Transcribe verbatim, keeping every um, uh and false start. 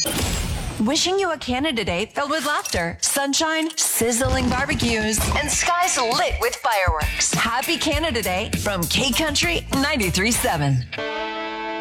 Wishing you a Canada Day filled with laughter, sunshine, sizzling barbecues, and skies lit with fireworks. Happy Canada Day from K Country ninety-three point seven.